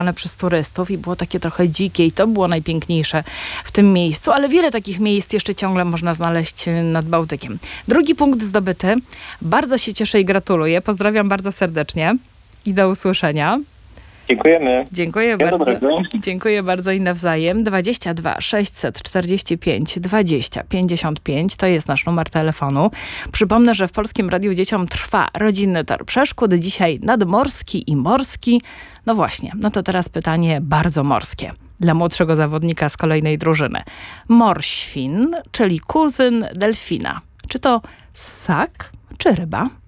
przez turystów i było takie trochę dzikie i to było najpiękniejsze w tym miejscu, ale wiele takich miejsc jeszcze ciągle można znaleźć nad Bałtykiem. Drugi punkt zdobyty. Bardzo się cieszę i gratuluję. Pozdrawiam bardzo serdecznie i do usłyszenia. Dziękujemy. Dziękuję bardzo. Dziękuję bardzo i nawzajem. 22 645 20 55 to jest nasz numer telefonu. Przypomnę, że w Polskim Radiu Dzieciom trwa rodzinny tor przeszkód. Dzisiaj nadmorski i morski. No właśnie, no to teraz pytanie bardzo morskie. Dla młodszego zawodnika z kolejnej drużyny. Morświn, czyli kuzyn delfina. Czy to ssak, czy ryba?